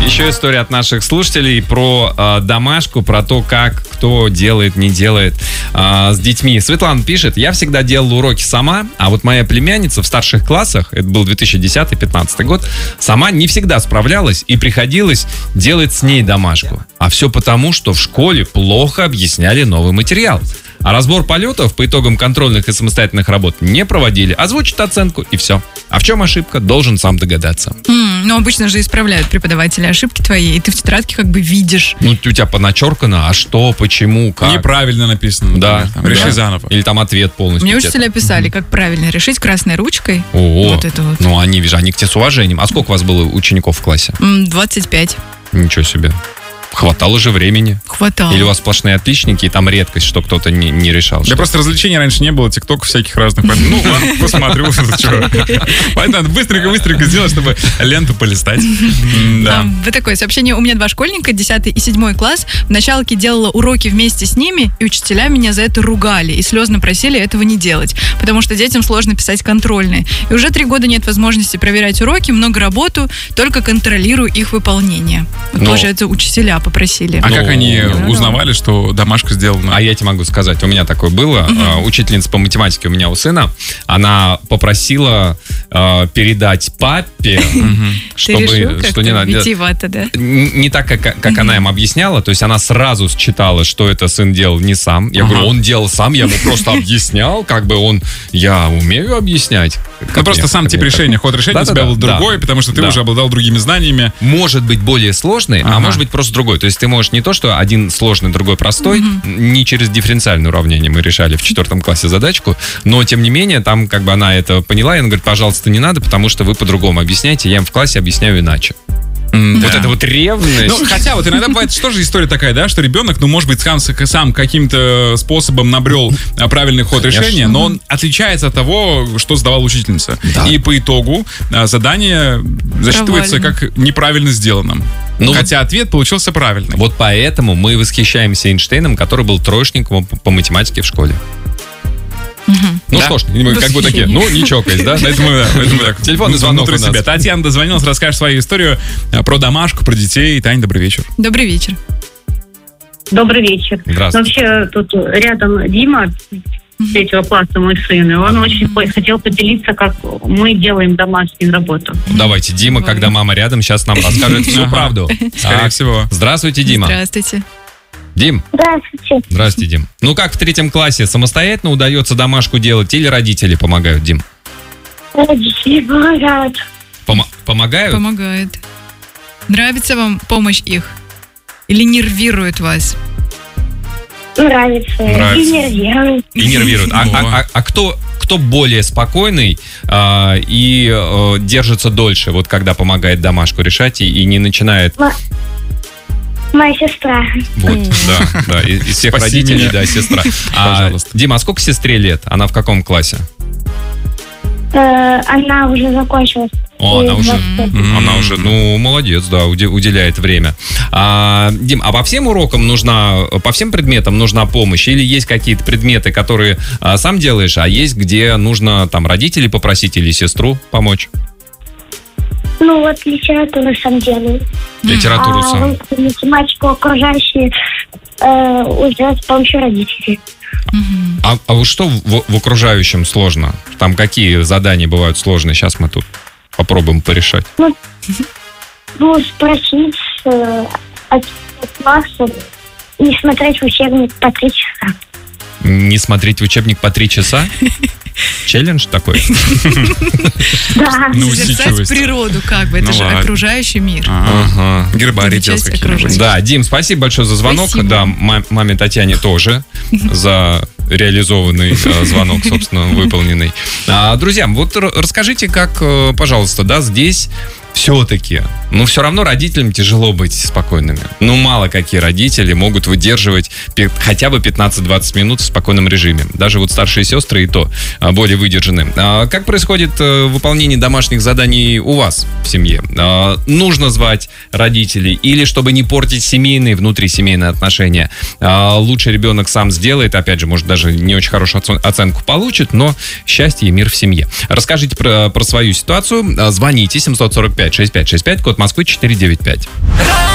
Еще история от наших слушателей про домашку, про то, как кто делает, не делает с детьми. Светлана пишет: я всегда делала уроки сама, а вот моя племянница в старших классах, это был 2010-2015 год, сама не всегда справлялась и приходилось делать с ней домашку. А все потому, что в школе плохо объясняли новый материал. А разбор полетов по итогам контрольных и самостоятельных работ не проводили, озвучат оценку и все. А в чем ошибка, должен сам догадаться. Ну, обычно же исправляют преподаватели ошибки твои, и ты в тетрадке как бы видишь. Ну, у тебя поначеркано, а что, почему, как. Неправильно написано. Да. Например, там, реши заново. Или там ответ полностью. Мне учителя писали, как правильно решить красной ручкой. О, вот это вот. Ну, они к тебе с уважением. А сколько у вас было учеников в классе? 25. Ничего себе. Хватало же времени. Хватало. Или у вас сплошные отличники, и там редкость, что кто-то не решал. Да просто развлечений раньше не было, тиктоков всяких разных. Ну, ладно, посмотрю. Поэтому надо быстренько сделать, чтобы ленту полистать. Да. Вот такое сообщение. У меня 2 школьника, 10 и 7 класс. В началке делала уроки вместе с ними, и учителя меня за это ругали. И слезно просили этого не делать, потому что детям сложно писать контрольные. И уже 3 года нет возможности проверять уроки, много работаю, только контролирую их выполнение. Вот тоже это учителя попросили. А как они узнавали, что домашка сделана? А я тебе могу сказать, у меня такое было. Учительница по математике у меня у сына, она попросила передать папе, чтобы... что не надо. Витиевато, да? Не так, как она им объясняла, то есть она сразу считала, что это сын делал не сам. Я говорю, он делал сам, я ему просто объяснял, я умею объяснять. Ну просто сам тип решения, ход решения у тебя был другой, потому что ты уже обладал другими знаниями. Может быть более сложный, а может быть просто другой. То есть ты можешь не то, что один сложный, другой простой, не через дифференциальное уравнение мы решали в 4 классе задачку, но тем не менее там как бы она это поняла, и она говорит, пожалуйста, не надо, потому что вы по-другому объясняете, я им в классе объясняю иначе. Вот это вот ревность. Ну, хотя вот иногда бывает тоже история такая, да, что ребенок, может быть, сам каким-то способом набрел правильный ход решения, но он отличается от того, что сдавала учительница. Да. И по итогу задание засчитывается как неправильно сделанным. Хотя ответ получился правильный. Вот поэтому мы восхищаемся Эйнштейном, который был троечником по математике в школе. Ну что ж, мы как бы такие, не чокаясь, да? Телефонный звонок у нас. Татьяна дозвонилась, расскажешь свою историю про домашку, про детей. Таня, добрый вечер. Добрый вечер. Добрый вечер. Здравствуйте. Вообще, тут рядом Дима, 3 класса, мой сын, и он очень хотел поделиться, как мы делаем домашнюю работу. Давайте, Дима, когда мама рядом, сейчас нам расскажет всю правду. Скорее всего. Здравствуйте, Дима. Здравствуйте. Дим. Здравствуйте. Здравствуйте, Дим. Ну как в 3 классе, самостоятельно удается домашку делать или родители помогают, Дим? Родители помогают. Помогают? Помогают. Нравится вам помощь их? Или нервирует вас? Нравится. И нервирует. А кто более спокойный и держится дольше, вот когда помогает домашку решать и не начинает... Моя сестра. Вот, да, из всех родителей, да, сестра. Пожалуйста. Дима, а сколько сестре лет? Она в каком классе? Она уже закончила. Она уже, молодец, да, уделяет время. Дим, а по всем урокам по всем предметам нужна помощь? Или есть какие-то предметы, которые сам делаешь, а есть, где нужно там родителей попросить или сестру помочь? Вот литературу сам делаю. Литературу сам. Математику окружающие уже с помощью родителей. А вот что в окружающем сложно? Там какие задания бывают сложные? Сейчас мы тут попробуем порешать. Спросить от класса, не смотреть в учебник по 3 часа. Не смотреть в учебник по 3 часа? Челлендж такой? Да. Созерцать природу как бы, это же окружающий мир. Гербарий делать какие-нибудь. Да, Дим, спасибо большое за звонок. Да, маме Татьяне тоже за реализованный звонок, собственно, выполненный. Друзья, вот расскажите, как, пожалуйста, да, здесь все-таки, все равно родителям тяжело быть спокойными. Мало какие родители могут выдерживать хотя бы 15-20 минут в спокойном режиме. Даже вот старшие сестры и то более выдержаны. Как происходит выполнение домашних заданий у вас в семье? Нужно звать родителей или, чтобы не портить семейные, внутрисемейные отношения, лучше ребенок сам сделает, опять же, может, даже не очень хорошую оценку получит, но счастье и мир в семье. Расскажите про свою ситуацию. Звоните 745 656565, код Москвы 495.